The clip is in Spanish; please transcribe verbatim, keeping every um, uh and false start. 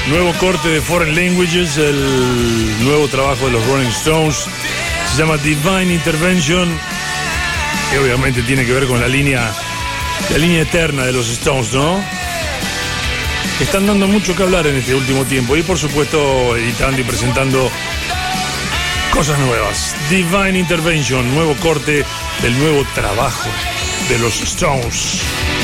Nuevo corte de Foreign Languages, el nuevo trabajo de los Rolling Stones. Se llama Divine Intervention, que obviamente tiene que ver con la línea, la línea eterna de los Stones, ¿no? Están dando mucho que hablar en este último tiempo y por supuesto editando y presentando cosas nuevas. Divine Intervention, nuevo corte del nuevo trabajo de los Stones.